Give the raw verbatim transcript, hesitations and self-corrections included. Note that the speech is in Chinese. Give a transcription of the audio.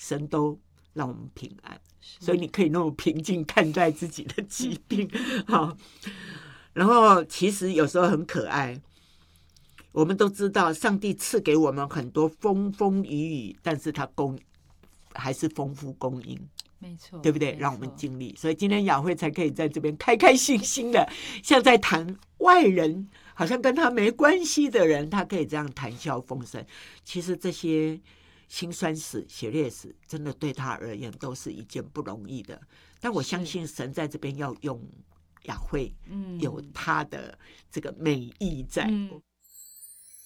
神都让我们平安，所以你可以那么平静看待自己的疾病。好，然后其实有时候很可爱，我们都知道上帝赐给我们很多风风雨雨，但是他供还是丰富供应， 没错， 对不对？让我们经历，所以今天雅慧才可以在这边开开心心的，像在谈外人，好像跟他没关系的人，他可以这样谈笑风生。其实这些辛酸史、血泪史，真的对他而言都是一件不容易的。但我相信神在这边要用雅慧，有他的这个美意在。嗯